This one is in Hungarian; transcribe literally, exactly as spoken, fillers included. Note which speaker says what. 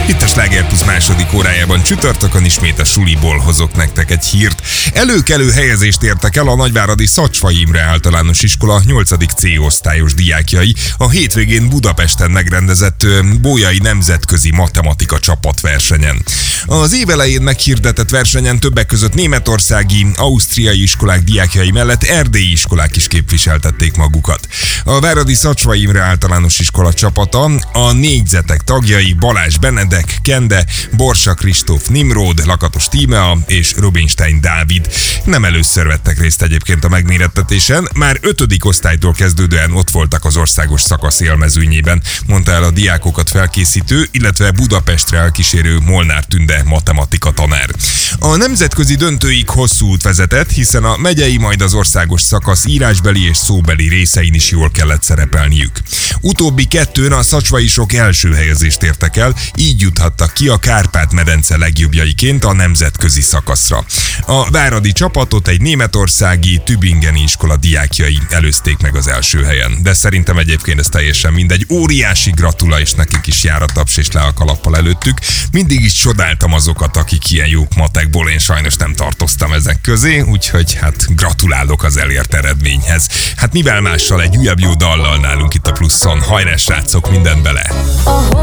Speaker 1: Itt a Sláger Plus második órájában csütörtökön ismét a suliból hozok nektek egy hírt. Előkelő helyezést értek el a nagyváradi Szacsvay Imre Általános Iskola nyolcadik C osztályos diákjai a hétvégén Budapesten megrendezett Bolyai Nemzetközi Matematika Csapatversenyen. Az év elején meghirdetett versenyen többek között németországi, ausztriai iskolák diákjai mellett erdélyi iskolák is képviseltették magukat. A váradi Szacsvay Imre Általános Iskola csapata a négyzetek tagjai Balázs Benedek, Kende, Borsa Kristóf Nimród, Lakatos Tímea és Rubinstein Dávid. Nem először vettek részt egyébként a megmérettetésen, már ötödik osztálytól kezdődően ott voltak az országos szakasz élmezőnyében, mondta el a diákokat felkészítő, illetve Budapestre elkísérő Molnár Tünde matematika tanár. A nemzetközi döntőig hosszú út vezetett, hiszen a megyei majd az országos szakasz írásbeli és szóbeli részein is jól kellett szerepelniük. Utóbbi kettőn a szacsvaisok első helyezést értek el, így juthattak ki a Kárpát-medence legjobbjaiként a nemzetközi szakaszra. A váradi csapatot egy németországi, tübingeni iskola diákjai előzték meg az első helyen. De szerintem egyébként ez teljesen mindegy. Óriási gratula, és nekik is jár a taps és le a kalappal előttük. Mindig is csodáltam azokat, akik ilyen jók matekból, én sajnos nem tartoztam ezek közé, úgyhogy hát gratulálok az elért eredményhez. Hát mivel mással, egy újabb jó dallal nálunk itt a Pluszon. Hajrá srácok, mindent bele!